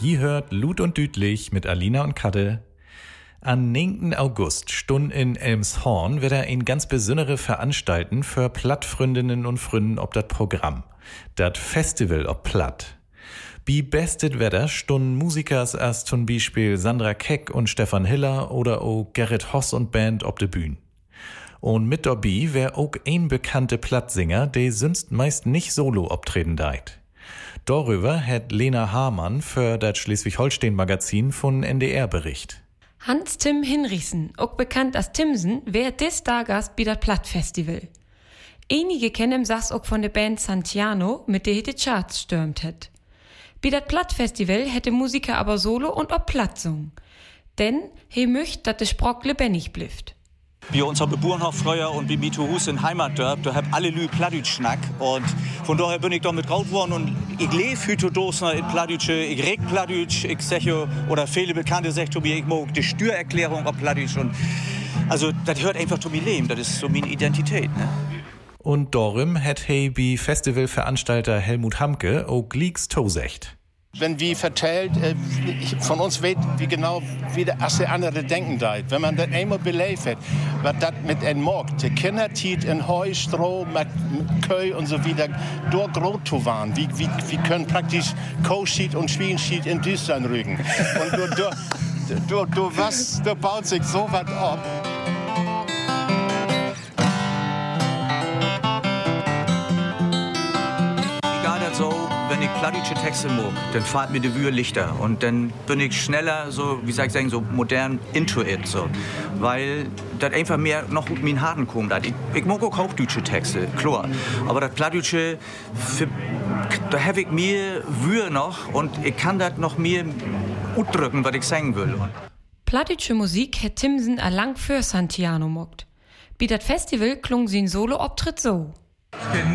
Je hört Lut und Dütlich mit Alina und Kadde. Am 9. August stund in Elmshorn wieder ein ganz besondere Veranstalten für Plattfreundinnen und Fründen ob das Programm. Das Festival ob Platt. Bi bestet Wetter stunden Musikers als zum Beispiel Sandra Keck und Stefan Hiller oder auch Gerrit Hoss und Band ob de Bühn. Und mit dabei wär auch ein bekannte Plattsinger, der sonst meist nicht solo optreten deit. Darüber hat Lena Hamann für das Schleswig-Holstein-Magazin von NDR bericht. Hans-Tim Hinrichsen, auch bekannt als Timsen, wär des Tages bei das Platt-Festival. Einige kennen ihm Sachs auch von der Band Santiano, mit der die Charts stürmt hat. Bei das Platt-Festival hätte Musiker aber solo und auch Platt sungen. Denn he möcht, dass der Sprock lebendig blifft. Wir uns haben Burenhof früher und bei Mieterhus in Heimatdörp, da hab alle Lü Plattdeutsch-Schnack. Und von daher bin ich da mit raus worden und ich lebe heute Dosner in Plattdeutsch, ich reg Plattdeutsch, ich sage, oder viele Bekannte sagen zu mir, ich mag die Steuererklärung auf Plattdeutsch. Und also, das hört einfach zu mir leben, das ist so meine Identität, ne? Und darum hat he bei Festivalveranstalter Helmut Hamke auch Gleeks tosecht. Wenn wie vertellt, von uns weet wie genau, wie der andere denken deit. Wenn man das einmal belebt hat, was das mit einem mag. Die Kinder tiet in Heu, Stroh, mit Köy und so wieder, dort groß zu waren. Wie können praktisch Kohlschied und Schwienschied in Düstern rügen. Und du baut sich so was ab. Wenn ich plattdeutsche Texte mag, dann fahrt mir die Wühe lichter und dann bin ich schneller, so wie soll ich sagen, so modern into it, so. Weil das einfach mehr noch mit meinen Haaren kommt. Ich mag auch hochdeutsche Texte, klar. Aber das plattdeutsche, da habe ich mehr Wühe noch und ich kann das noch mehr ausdrücken, was ich sagen will. Plattdeutsche Musik hat Timsen allang für Santiano mockt. Bei das Festival klung sie in Solo-Optritt so.